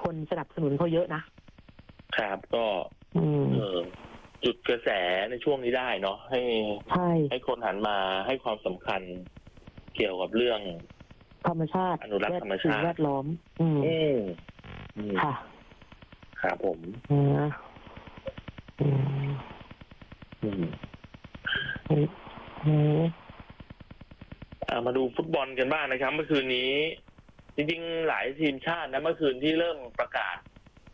คนสนับสนุนเขาเยอะนะครับก็จุดกระแสในช่วงนี้ได้เนาะให้คนหันมาให้ความสำคัญเกี่ยวกับเรื่องธรรมชาติอนุรักษ์ธรรมชาติแวดล้อมค่ะครับผมมาดูฟุตบอลกันบ้างนะครับเมื่อคืนนี้จริงๆหลายทีมชาตินะเมื่อคืนที่เริ่มประกาศ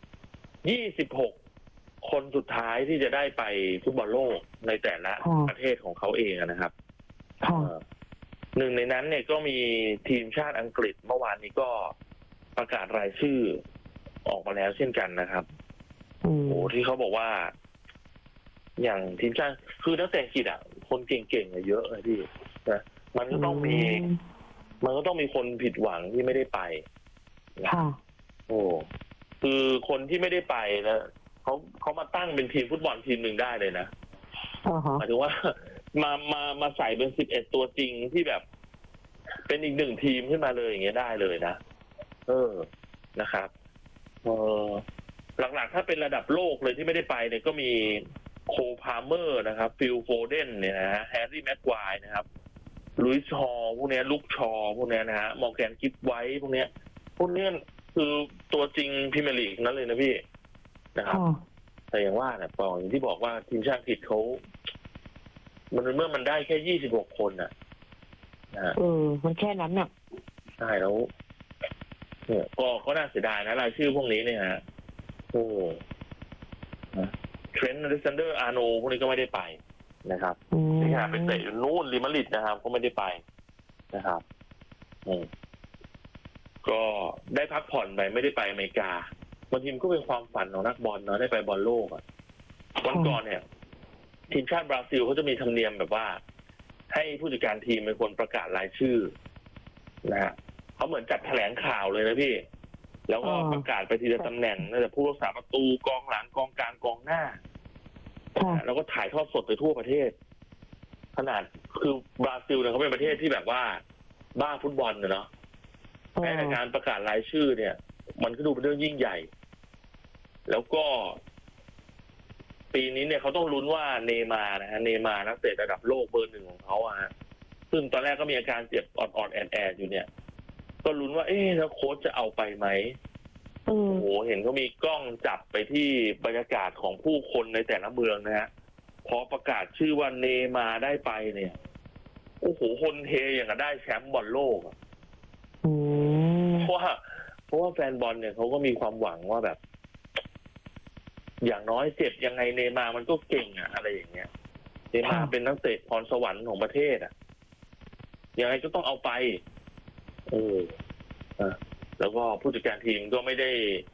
26คนสุดท้ายที่จะได้ไปฟุตบอลโลกในแต่ละประเทศของเขาเองนะครับหนึ่งในนั้นเนี่ยก็มีทีมชาติอังกฤษเมื่อวานนี้ก็ประกาศรายชื่อออกมาแล้วเช่นกันนะครับโอ้ที่เขาบอกว่าอย่างทีมชาติคือนักเตะอังกฤษคนเก่งๆเยอะเลยพี่นะมันก็ต้องมีคนผิดหวังที่ไม่ได้ไปคือคนที่ไม่ได้ไปนะเขามาตั้งเป็นทีมฟุตบอลทีมหนึ่งได้เลยนะหมายถึงว่ามาใส่เป็น11ตัวจริงที่แบบเป็นอีกหนึ่งทีมขึ้นมาเลยอย่างเงี้ยได้เลยนะนะครับหลักๆถ้าเป็นระดับโลกเลยที่ไม่ได้ไปเนี่ยก็มีโคพาเมอร์นะครับฟิลโฟเดนเนี่ยนะฮะแฮร์รี่แม็กไกวร์นะครับลุยส์ชอพวกนี้ลุกชอพวกนี้นะฮะมอร์แกนกิฟไว้พวกนี้คือตัวจริงพรีเมียร์ลีกนั้นเลยนะพี่นะครับแต่อย่างว่าเนี่ยอย่างที่บอกว่าทีมชาติอังกฤษเขาเมื่อมันได้แค่26คนนะมันแค่นั้นน่ะใช่แล้วเนี่ยก็น่าเสียดายนะรายชื่อพวกนี้เนี่ยฮะเทรนต์อเล็กซานเดอร์อาร์โนพวกนี้ก็ไม่ได้ไปนะครับนี่ขนาดไปเตะนู่นริมาริดนะครับก็ไม่ได้ไปนะครับก็ได้พักผ่อนไปไม่ได้ไปอเมริกาบางทีมก็เป็นความฝันของนักบอลเนาะได้ไปบอลโลกวันก่อนเนี่ยทีมชาติบราซิลเขาจะมีธรรมเนียมแบบว่าให้ผู้จัดการทีมเป็นคนประกาศรายชื่อนะฮะเขาเหมือนจัดแถลงข่าวเลยนะพี่แล้วก็ประกาศไปทีละตำแหน่งตั้งแต่ผู้รักษาประตูกองหลังกองกลางกองหน้าแล้วก็ถ่ายทอดสดไปทั่วประเทศขนาดคือบราซิลเนี่ยเขาเป็นประเทศที่แบบว่าบ้าฟุตบอลเนาะแม้แต่การประกาศรายชื่อเนี่ยมันก็ดูเป็นเรื่องยิ่งใหญ่แล้วก็ปีนี้เนี่ยเขาต้องลุ้นว่าเนย์มาร์นะฮะเนย์มาร์นักเตะระดับโลกเบอร์หนึ่งของเขาซึ่งตอนแรกก็มีอาการเจ็บออดแอดอยู่เนี่ยก็ลุ้นว่าแล้วโค้ชจะเอาไปไหมโอ้โหเห็นเขามีกล้องจับไปที่บรรยากาศของผู้คนในแต่ละเมืองนะฮะพอประกาศชื่อว่าเนย์มาร์ได้ไปเนี่ยโอ้โหคนเฮอย่างกับได้แชมป์บอลโลกเพราะว่าแฟนบอลเนี่ยเขาก็มีความหวังว่าแบบอย่างน้อยเจ็บยังไงเนย์มาร์มันก็เก่งอะไรอย่างเงี้ยเนย์มาร์เป็นนักเตะพรสวรรค์ของประเทศยังไงก็ต้องเอาไปแล้วก็ผู้จัดการทีมก็ไม่ได้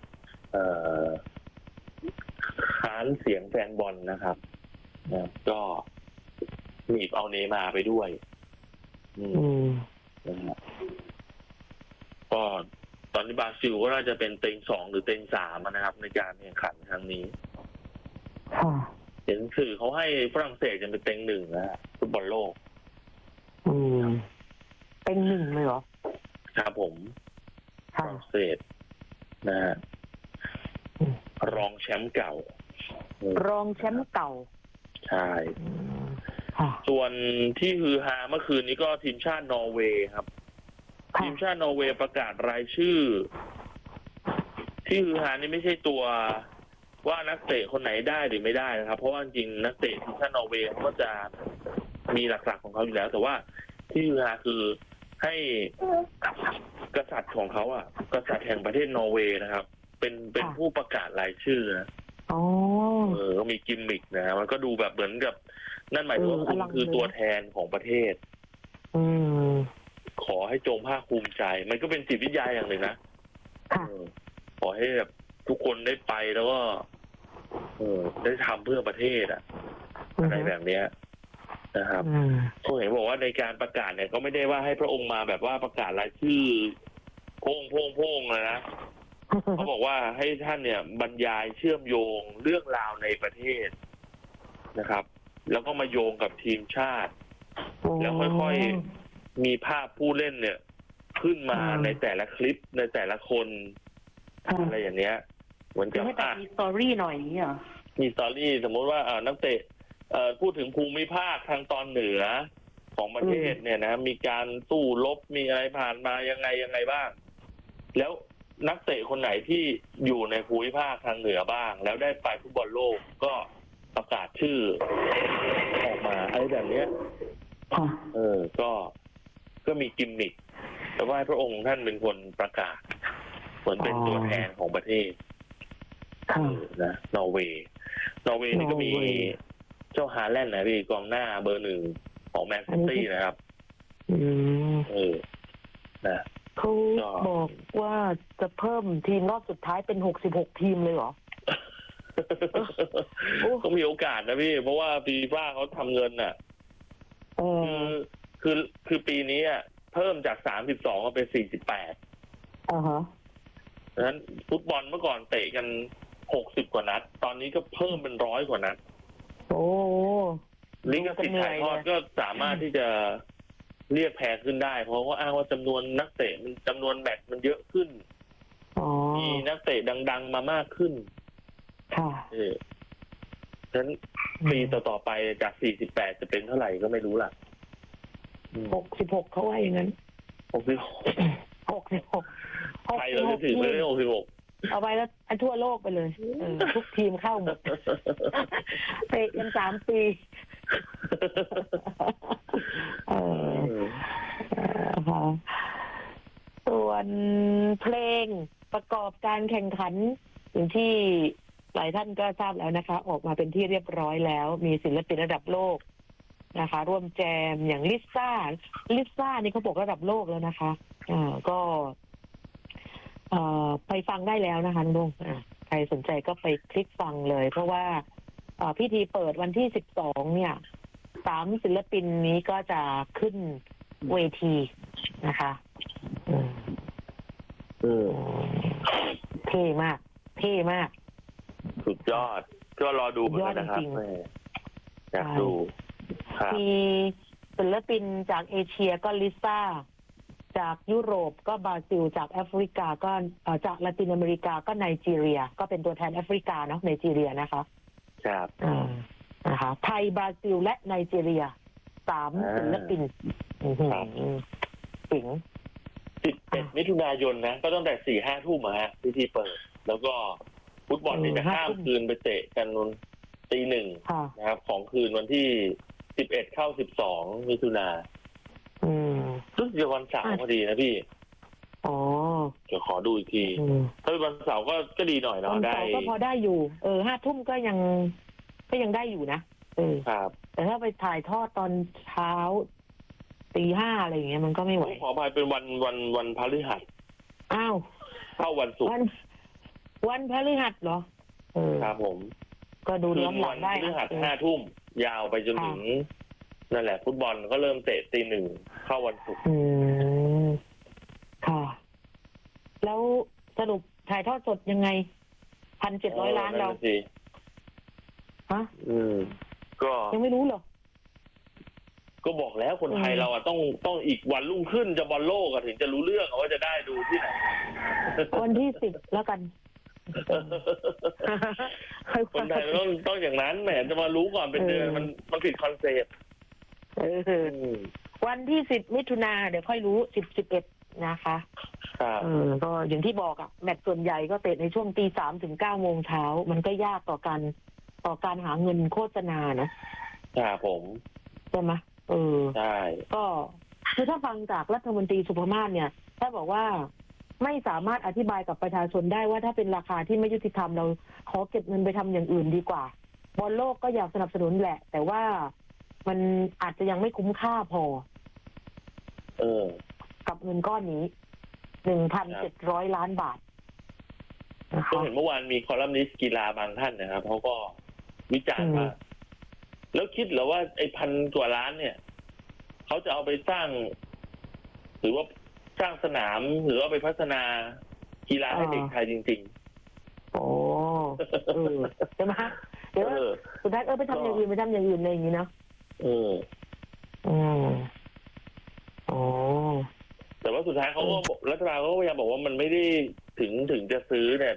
ค้านเสียงแฟนบอลนะครับก็หนีบเอาเนย์มาร์ไปด้วยก็ตอนนี้บราซิลก็น่าจะเป็นเต็ง2หรือเต็ง3นะครับในการแข่งขันครั้งนี้เห็นสื่อเขาให้ฝรั่งเศสจะเป็นเต็ง1นะฟุตบอลโลกเต็ง1เลยเหรอครับผมฝรั่งเศสนะฮะรองแชมป์เก่าใช่ส่วนที่ฮือฮาเมื่อคืนนี้ก็ทีมชาตินอร์เวย์ครับทีมชาตินอร์เวย์ประกาศรายชื่อที่ฮือฮานี่ไม่ใช่ตัวว่านักเตะคนไหนได้หรือไม่ได้นะครับเพราะว่าจริงนักเตะทีมชาตินอร์เวย์เขาก็จะมีหลักๆของเขาอยู่แล้วแต่ว่าที่ฮือฮาคือให้กษัตริย์ของเขากษัตริย์แห่งประเทศนอร์เวย์นะครับเป็นผู้ประกาศรายชื่อนะก็มีกิมมิกนะมันก็ดูแบบเหมือนกับนั่นหมายถึงว่าคุณคือตัวแทนของประเทศขอให้จงภาคภูมิใจมันก็เป็นจิตวิทยาอย่างหนึ่งนะขอให้แบบทุกคนได้ไปแล้วก็ได้ทำเพื่อประเทศอะไรแบบเนี้ยนะครับเขาเห็นบอกว่าในการประกาศเนี่ยก็ไม่ได้ว่าให้พระองค์มาแบบว่าประกาศรายชื่อโพ่งเลยนะเขาบอกว่าให้ท่านเนี่ยบรรยายเชื่อมโยงเรื่องราวในประเทศนะครับแล้วก็มาโยงกับทีมชาติแล้วค่อยๆมีภาพผู้เล่นเนี่ยขึ้นมาในแต่ละคลิปในแต่ละคนอะไรอย่างเนี้ยเหมือนกับให้แต่มีสตอรี่หน่อยอย่างนี้เหรอมีสตอรี่สมมติว่านักเตะพูดถึงภูมิภาคทางตอนเหนือของประเทศเนี่ยนะมีการสู้รบมีอะไรผ่านมายังไงบ้างแล้วนักเตะคนไหนที่อยู่ในภูมิภาคทางเหนือบ้างแล้วได้ไปฟุตบอลโลกก็ประกาศชื่อออกมาอะไรแบบเนี้ยก็มีกิมมิคแต่ว่าพระองค์ท่านเป็นคนประกาศเหมือนเป็นตัวแทนของประเทศนะนอร์เวย์นี่ก็มีเจ้าฮาแลนด์นะพี่กองหน้าเบอร์ 1ของแมนซิตี้นะครับนะเขาบอกว่าจะเพิ่มทีมรอบสุดท้ายเป็น66 ทีมเลยเหรอก็มีโอกาสนะพี่เพราะว่าฟีฟ่าเขาทำเงินน่ะคือปีนี้เพิ่มจาก32มาเป็น48ดังนั้นฟุตบอลเมื่อก่อนเตะกัน60 กว่านัดตอนนี้ก็เพิ่มเป็น100 กว่านัดโอ้ลิขสิทธิ์ถ่ายทอดก็สามารถที่จะเรียกแพงขึ้นได้เพราะว่าอ้างว่าจำนวนนักเตะมันจำนวนแมตช์มันเยอะขึ้นมีนักเตะดังๆมามากขึ้นค่ะฉะนั้นปีต่อไปจาก48จะเป็นเท่าไหร่ก็ไม่รู้ล่ะ 66เขาว่าอย่างนั้น66 ใครเราจะถึงไม่ได้66 เอาไปแล้วทั่วโลกไปเลยทุกทีมเข้าหมดเตะกัน3 ปีส่วนเพลงประกอบการแข่งขันอย่างที่หลายท่านก็ทราบแล้วนะคะออกมาเป็นที่เรียบร้อยแล้วมีศิลปินระดับโลกนะคะร่วมแจมอย่างลิซ่านี่เขาบอกระดับโลกแล้วนะคะก็ไปฟังได้แล้วนะคะน้องใครสนใจก็ไปคลิกฟังเลยเพราะว่าพิธีเปิดวันที่12เนี่ย3 ศิลปินนี้ก็จะขึ้นเวทีนะคะเท่มากสุดยอดก็รอดูกันนะครับอยากดูมีศิลปินจากเอเชียก็ลิซ่าจากยุโรปก็บราซิลจากแอฟริกาก็จากละตินอเมริกาก็ไนจีเรียก็เป็นตัวแทนแอฟริกาเนาะไนจีเรียนะคะครับนะคะไทยบราซิลและไนจีเรีย3 ศิลปินสิง 11 มิถุนายนนะก็ตั้งแต่ 4-5 ทุ่มพิธีเปิดแล้วก็ฟุตบอลนี่จะข้ามคืนไปเตะกันนตี 1นะครับของคืนวันที่11เข้า12 มิถุนารู้สึกจะวันเสาร์พอดีนะพี่เดี๋ยวขอดูอีกทีถ้าเป็นวันเสาร์ก็ดีหน่อยเนาะได้ก็พอได้อยู่5 ทุ่มก็ยังได้อยู่นะครับแต่ถ้าไปถ่ายทอดตอนเช้าตี 5อะไรอย่างเงี้ยมันก็ไม่ไหวขออภัยเป็นวันพฤหัสอ้าวเข้าวันศุกร์วันพฤหัสเหรอครับผมก็ดูย้อนหลังได้พฤหัส5 ทุ่มยาวไปจนถึงนั่นแหละฟุตบอลก็เริ่มเตะตี 1เข้าวันศุกร์ค่ะแล้วสรุปถ่ายทอดสดยังไง 1,700 ล้านเราฮะก็ยังไม่รู้เหรอก็บอกแล้วคนไทยเราต้องอีกวันรุ่งขึ้นจะบอลโลกถึงจะรู้เรื่องว่าจะได้ดูที่ไหนวันที่10แล้วกันคนไทยต้องอย่างนั้นแหมจะมารู้ก่อนเป็นเดือนมันผิดคอนเซ็ปต์วันที่10 มิถุนาเดี๋ยวค่อยรู้10-11นะคะก็อย่างที่บอกแมตช์ส่วนใหญ่ก็เตะในช่วงตี 3 ถึง 9 โมงเช้ามันก็ยากต่อการหาเงินโฆษณานะครับผมใช่ไหมใช่ก็คือถ้าฟังจากรัฐมนตรีสุภมาศเนี่ยถ้าบอกว่าไม่สามารถอธิบายกับประชาชนได้ว่าถ้าเป็นราคาที่ไม่ยุติธรรมเราขอเก็บเงินไปทำอย่างอื่นดีกว่าบอลโลกก็อยากสนับสนุนแหละแต่ว่ามันอาจจะยังไม่คุ้มค่าพอกับเงินก้อนนี้ 1,700 ล้านบาทก็เห็นเมื่อวานมีคอลัมนิสต์กีฬาบางท่านนะครับเขาก็วิจารณ์ว่าแล้วคิดเหรอว่าไอ้1,000 กว่าล้านเนี่ยเขาจะเอาไปสร้างหรือว่าสร้างสนามหรือว่าไปพัฒนากีฬาให้เด็กไทยจริงๆใช่ไหมเดี๋ยวสุดท้ายไปทำอย่างอื่นอะไรอย่างนี้เนาะแต่ว่าสุดท้ายเขาก็รัฐบาลเขาก็พยายามบอกว่ามันไม่ได้ถึงจะซื้อเนี่ย